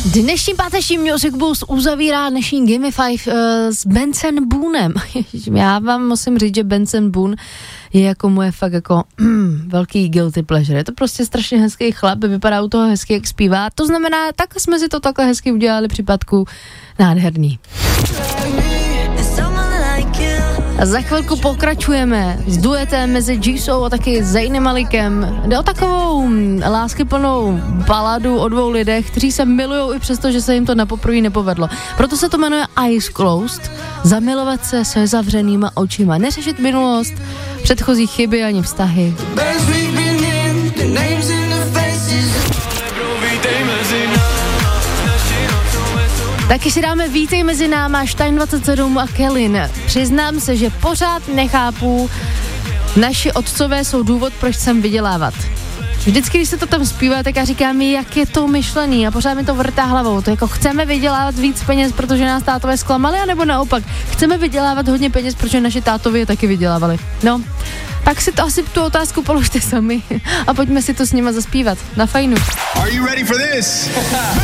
Dnešní páteční Music Boost uzavírá dnešní Gimme 5 s Benson Boonem. Já vám musím říct, že Benson Boone je jako moje fakt jako velký guilty pleasure. Je to prostě strašně hezký chlap, vypadá u toho hezky, jak zpívá. To znamená, tak jsme si to takhle hezky udělali případku nádherný. A za chvilku pokračujeme s duetem mezi Jisoo a taky Zainem Malikem. Jde o takovou láskyplnou baladu o dvou lidech, kteří se milujou i přesto, že se jim to napoprvé nepovedlo. Proto se to jmenuje Eyes Closed, zamilovat se se zavřenýma očima, neřešit minulost, předchozí chyby ani vztahy. Taky si dáme Vítej mezi náma, Stein 27 a Kellyn. Přiznám se, že pořád nechápu, naši otcové jsou důvod, proč chcem vydělávat. Vždycky, když se to tam zpívá, tak já říkám, jak je to myšlený a pořád mi to vrtá hlavou. To jako chceme vydělávat víc peněz, protože nás tátové zklamali, anebo naopak, chceme vydělávat hodně peněz, protože naši tátovi je taky vydělávali. No, tak si to asi tu otázku položte sami a pojďme si to s nima zaspívat. Na fajnu. Are you ready for this?